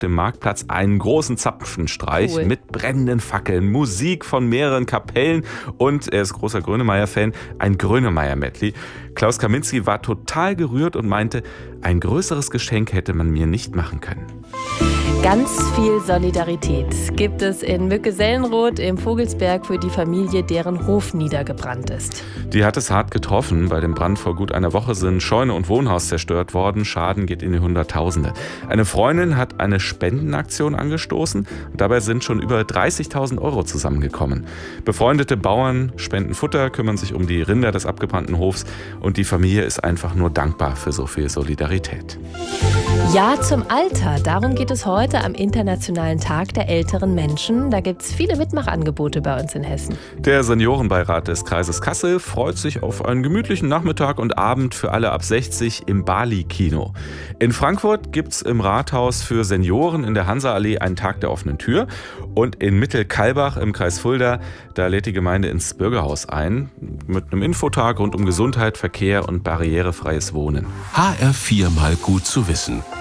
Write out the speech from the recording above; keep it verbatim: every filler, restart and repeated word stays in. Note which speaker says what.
Speaker 1: dem Marktplatz einen großen Zapfenstreich
Speaker 2: Cool.
Speaker 1: mit brennenden Fackeln, Musik von mehreren Kapellen und, er ist großer Grönemeyer-Fan, ein Grönemeyer-Medley. Klaus Kaminski war total gerührt und meinte, ein größeres Geschenk hätte man mir nicht machen können.
Speaker 2: Ganz viel Solidarität gibt es in Mücke-Sellenroth im Vogelsberg für die Familie, deren Hof niedergebrannt ist.
Speaker 1: Die hat es hart getroffen. Bei dem Brand vor gut einer Woche sind Scheune und Wohnhaus zerstört worden. Schaden geht in die Hunderttausende. Eine Freundin hat eine Spendenaktion angestoßen. Dabei sind schon über dreißigtausend Euro zusammengekommen. Befreundete Bauern spenden Futter, kümmern sich um die Rinder des abgebrannten Hofs. Und die Familie ist einfach nur dankbar für so viel Solidarität.
Speaker 2: Ja zum Alter, darum geht es heute am Internationalen Tag der älteren Menschen. Da gibt es viele Mitmachangebote bei uns in Hessen.
Speaker 1: Der Seniorenbeirat des Kreises Kassel freut sich auf einen gemütlichen Nachmittag und Abend für alle ab sechzig im Bali-Kino. In Frankfurt gibt es im Rathaus für Senioren in der Hanseallee einen Tag der offenen Tür. Und in Mittelkalbach im Kreis Fulda, da lädt die Gemeinde ins Bürgerhaus ein. Mit einem Infotag rund um Gesundheit, Verkehr und barrierefreies Wohnen.
Speaker 3: H R vier mal gut zu wissen.